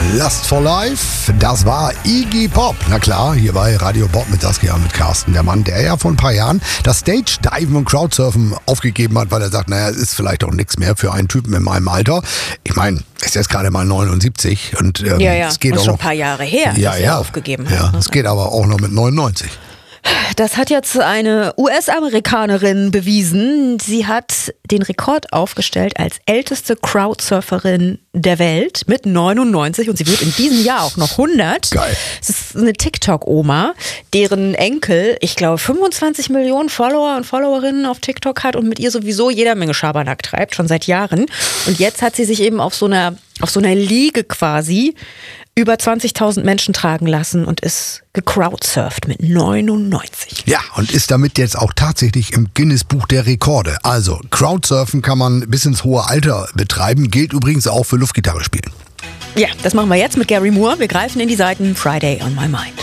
Lust for Life, das war Iggy Pop. Na klar, hier bei Radio Bob mit Saskia und mit Carsten, der Mann, der ja vor ein paar Jahren das Stage-Diven und Crowdsurfen aufgegeben hat, weil er sagt, naja, es ist vielleicht auch nichts mehr für einen Typen in meinem Alter. Ich meine, er ist jetzt gerade mal 79 und es geht und auch schon noch ein paar Jahre her, dass er aufgegeben hat. Ja, es geht aber auch noch mit 99. Das hat jetzt eine US-Amerikanerin bewiesen. Sie hat den Rekord aufgestellt als älteste Crowdsurferin der Welt mit 99 und sie wird in diesem Jahr auch noch 100. Geil. Es ist eine TikTok-Oma, deren Enkel, ich glaube, 25 Millionen Follower und Followerinnen auf TikTok hat und mit ihr sowieso jeder Menge Schabernack treibt, schon seit Jahren. Und jetzt hat sie sich eben auf so einer Liege quasi über 20.000 Menschen tragen lassen und ist gecrowdsurft mit 99. Ja, und ist damit jetzt auch tatsächlich im Guinness-Buch der Rekorde. Also, Crowdsurfen kann man bis ins hohe Alter betreiben, gilt übrigens auch für Luftgitarre spielen. Ja, das machen wir jetzt mit Gary Moore. Wir greifen in die Seiten Friday on My Mind.